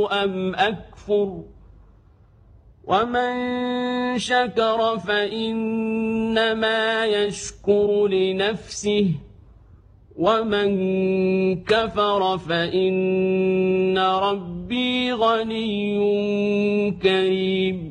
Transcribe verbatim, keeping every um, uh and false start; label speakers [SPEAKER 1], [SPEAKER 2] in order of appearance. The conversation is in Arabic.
[SPEAKER 1] أم أكفر ومن شكر فإنما يشكر لنفسه ومن كفر فإن ربي غني كريم